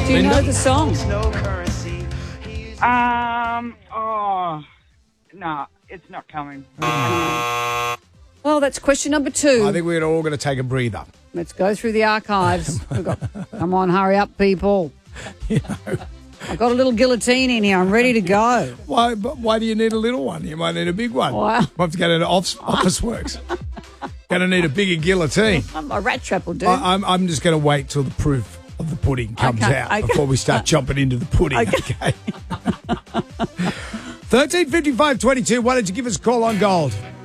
Do you Linda? know the song? No, it's not coming. Well, that's question number 2. I think we're all going to take a breather. Let's go through the archives. Come on, hurry up, people. I've got a little guillotine in here. I'm ready to go. Why do you need a little one? You might need a big one. Wow. Might have to go to Office Works. Going to need a bigger guillotine. A rat trap will do. I'm just going to wait till the proof of the pudding comes out before we start chomping into the pudding. Okay. 135522. Why don't you give us a call on Gold?